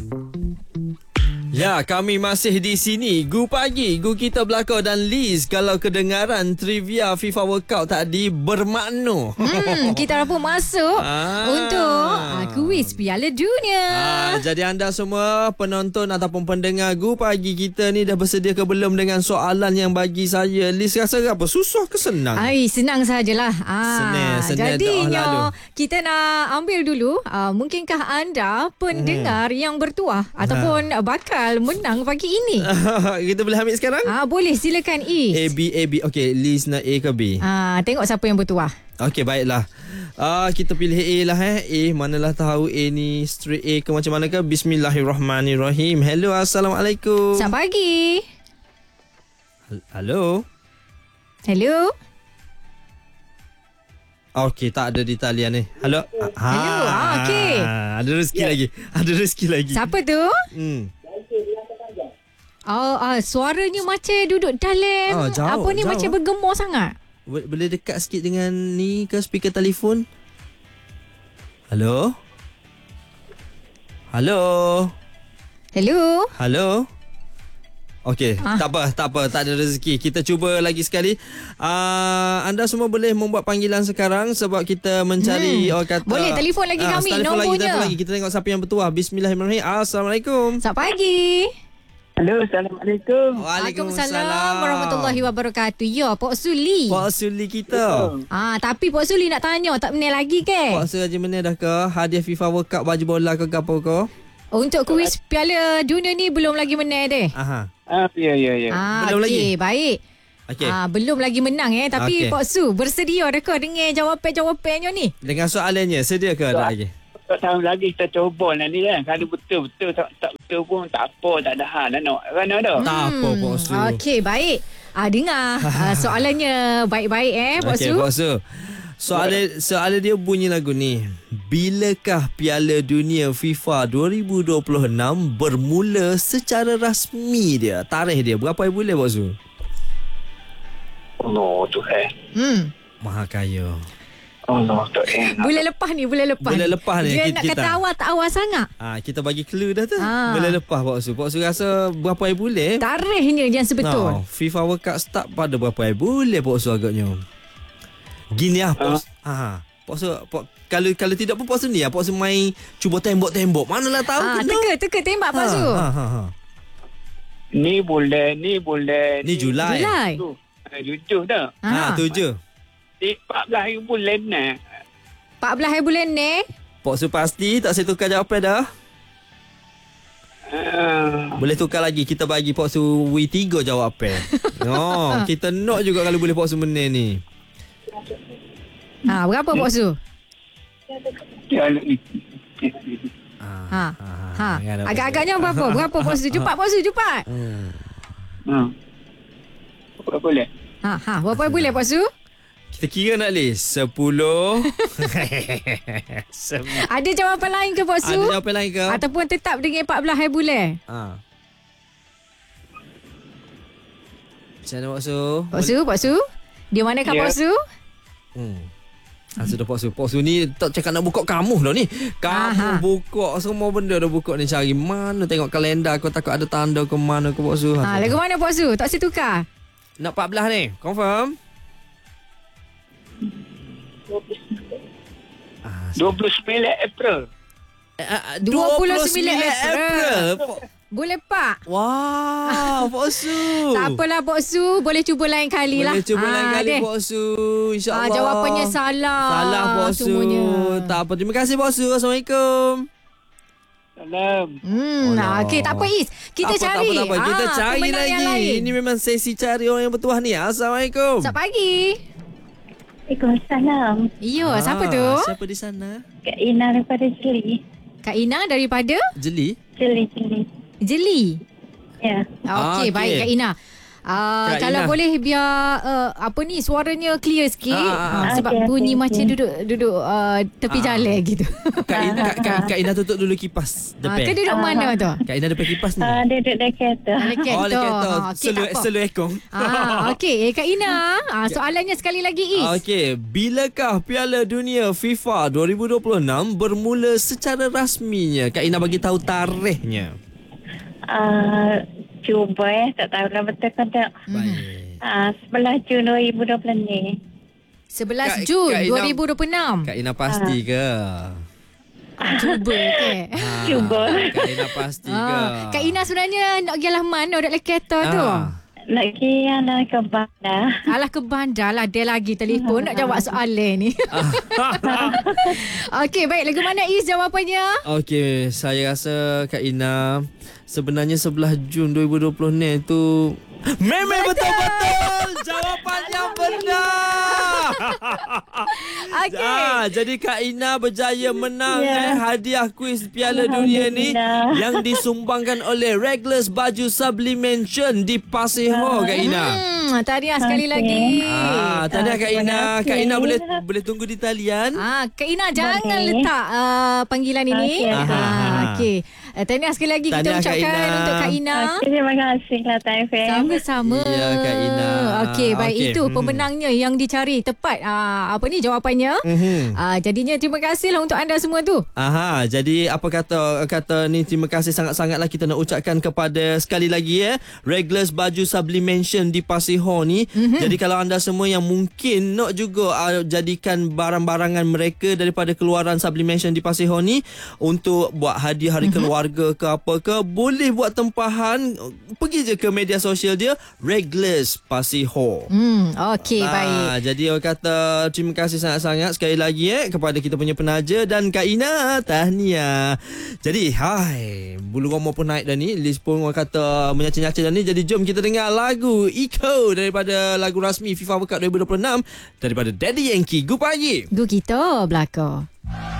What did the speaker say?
Ya, kami masih di sini. Gu pagi, Gu kita belakang dan Liz. Kalau kedengaran trivia FIFA World Cup tadi bermakna. Kita pun masuk untuk kuis Piala Dunia. Jadi anda semua penonton ataupun pendengar Gu pagi kita ni dah bersedia ke belum dengan soalan yang bagi saya Liz rasa apa? Susah ke senang? Senang sajalah. Senang Jadinya kita nak ambil dulu. Mungkinkah anda pendengar yang bertuah ataupun bakal menang pagi ini? Kita boleh ambil sekarang? Boleh, silakan A, B. Okey, Liz nak A ke B? Tengok siapa yang bertuah. Okey, baiklah. Kita pilih A lah A, manalah tahu A ni straight A ke macam mana ke? Bismillahirrahmanirrahim. Hello, Assalamualaikum. Selamat pagi. Hello. Hello. Okey, tak ada di talian ni. Hello. Hello. Okey. Ada rezeki lagi. Siapa tu? Suaranya macam duduk dalam jauh. Macam bergema sangat. Boleh dekat sikit dengan ni ke speaker telefon? Hello. Okey, tak apa, tak ada rezeki. Kita cuba lagi sekali. Anda semua boleh membuat panggilan sekarang sebab kita mencari orang kata. Boleh telefon lagi kami nombornya. Kita tengok siapa yang bertuah. Bismillahirrahmanirrahim. Assalamualaikum. Selamat pagi. Halo, Assalamualaikum. Waalaikumsalam warahmatullahi wabarakatuh. Ya, Pak Suli. Pak Suli kita. Tapi Pak Suli nak tanya, tak menil lagi ke? Pak Suli Haji menil dah ke? Hadiah FIFA World Cup baju bola ke apa ke? Untuk kuis Piala Dunia ni belum lagi menil deh. Ya. Belum lagi. Baik. Okay. Belum lagi menang tapi Pak Su bersedia dah ke dengan jawapan-jawapannya ni? Dengan soalannya, sedia ke ada lagi? Tak tahu lagi, kita cuba lah ni kan. Kalau betul-betul tak betul pun tak apa, tak ada hal lah nak. Kerana dah. Tak apa, Pak Su. Okey, baik. Dengar soalannya baik-baik Pak Su. Okey, Pak Su. Soalan dia bunyi lagu ni. Bilakah Piala Dunia FIFA 2026 bermula secara rasmi dia? Tarikh dia berapa bulan, Pak Su? Oh, Tuhan. Maha kaya. Oh, no, Tuhan. Bulan lepas ni. Bulan lepas ni. Dia nak kata awal tak awal sangat. Kita bagi clue dah tu. Bulan lepas, Pak Su. Pak Su rasa berapa bulan? Tarikhnya yang sebetul. FIFA World Cup start pada berapa bulan, Pak Su agaknya. Gini Pak Su. Pak Su, kalau tidak pun Pak Su ni Pak Su main cuba tembok-tembok. Manalah tahu teka tembak Pak Su. Ni bulan. Ni Julai. 7 dah. 7. 14 bulan ni. 14 bulan ni. Pak Su pasti tak saya tukar jawapan dah. Boleh tukar lagi. Kita bagi Pak Su W3 jawapan. Kita nak juga kalau boleh Pak Su menang ni. Berapa Pak Su? Agak-agaknya berapa Pak Su? Cepat Pak Su, cepat. Berapa boleh? Berapa boleh Pak Su? Kita kira nak list 10. Ada jawapan lain ke Pak Su? Ada jawapan lain ke? Ataupun tetap dengan 14 bulan? Macam mana Pak Su? Di manakah Pak Su? Sudah Pak Su. Pak Su ni tak cakap nak buka kamu dah ni. Kamu buka semua benda dah buka ni. Cari mana tengok kalender. Kau takut ada tanda ke mana ke Pak Su. Lagu mana Pak Su? Tak saya tukar. Nak 14 ni. Confirm? 29 April. 29 April. Boleh Pak? Wow, Pak Su. Tak apalah Pak Su, boleh cuba lain kali lah. Boleh cuba lain kali Pak Su. InsyaAllah. Jawapannya salah. Salah Pak Su. Tak apa. Terima kasih Pak Su. Assalamualaikum. Salam. Okey, tak apa Is. Kita cari. Tak apa. Kita cari lagi. Ini memang sesi cari orang yang bertuah ni. Assalamualaikum. Selamat pagi. Waalaikumsalam. Ya, siapa tu? Siapa di sana? Kak Ina daripada Jeli. Kak Ina daripada? Jeli. Jeli. Jeli. Ya. Okey, baik Kak Ina. Kak Kalau Ina. boleh biar suaranya clear sikit. Sebab Okey, bunyi okey, macam duduk tepi jalan gitu. Kak Ina tutup dulu kipas Ke depan. duduk mana tu? Kak Ina depan kipas ni. Duduk dekat kereta. Dekat Oh, tu. dekat tu. Okey, tak apa. Selu ekong. Okey, Kak Ina. Soalannya sekali lagi Is. Okey, bilakah Piala Dunia FIFA 2026 bermula secara rasminya? Kak Ina bagi tahu tarikhnya. Cuba tak tahulah betul ke tak. Baik. 11 Jun 2020 ni. 11 Jun Kak Ina- 2026. Kak Ina pasti ke? Cuba ke? Cuba. Kak Ina pasti ke? Kak Ina sebenarnya nak pergi lah mana dekat kereta tu? Nak pergi ke bandar. Alah ke bandar lah. Dia lagi telefon nak jawab soalan ni. Okey, baik. Lagu mana Is jawapannya? Okey, saya rasa Kak Ina sebenarnya 11 Jun 2020 ni tu memang betul-betul jawapan yang benar. Okey. Jadi Kak Ina berjaya menang hadiah kuis Piala Dunia ni Alhamdulillah. yang disumbangkan oleh Reglas Baju Sublimension di Pasir Ho, Kak Ina. Tahniah sekali lagi. Tahniah Kak Ina. terima kasih. Kak Ina boleh tunggu di talian. Kak Ina jangan Boleh. letak panggilan ini. Okey. Okey. Tahniah sekali lagi kita Tahniah, Kak ucapkan Ina. untuk Kak Ina. Terima kasih lah TFM. Sama-sama. Ya, Kak Ina. Okey, baik. Okey. Itu pemenangnya yang dicari. Tepat jawapannya. Jadinya terima kasihlah untuk anda semua tu. Jadi apa kata ni, terima kasih sangat-sangatlah kita nak ucapkan kepada sekali lagi Reglas Baju Sublimension di Pasir Ho ni. Jadi kalau anda semua yang mungkin nak juga jadikan barang-barangan mereka daripada keluaran Sublimension di Pasir Ho ni untuk buat hadiah hari keluarga ke apa ke, boleh buat tempahan, pergi je ke media sosial dia Reglas Pasir Ho. Okey, baik. Jadi orang kata terima kasih sangat-sangat sekali lagi kepada kita punya penaja dan Kak Ina. Tahniah. Jadi bulu roma pun naik dah ni, list pun orang kata menyaca-nyaca dah ni. Jadi jom kita dengar lagu Eco daripada lagu rasmi FIFA World Cup 2026 daripada Daddy Yankee. Gu pagi. Gu kita belakang.